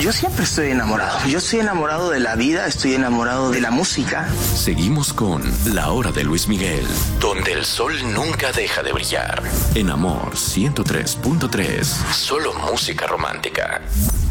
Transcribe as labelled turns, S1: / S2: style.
S1: Yo siempre estoy enamorado. Yo estoy enamorado de la vida, estoy enamorado de la música.
S2: Seguimos con La Hora de Luis Miguel, donde el sol nunca deja de brillar. En Amor 103.3, solo música romántica.